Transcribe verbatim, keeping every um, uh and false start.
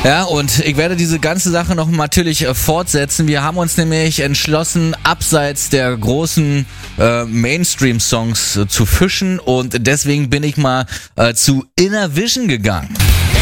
Ja, und ich werde diese ganze Sache noch natürlich äh, fortsetzen. Wir haben uns nämlich entschlossen, abseits der großen äh, Mainstream-Songs äh, zu fischen und deswegen bin ich mal äh, zu Inner Vision gegangen.